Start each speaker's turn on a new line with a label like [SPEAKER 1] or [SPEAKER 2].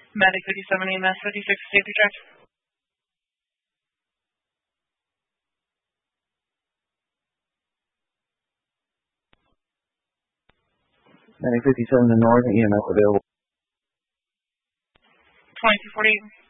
[SPEAKER 1] Medic 57 EMS 56 safety check.
[SPEAKER 2] Medic 57 to North, EMS available.
[SPEAKER 1] 2248.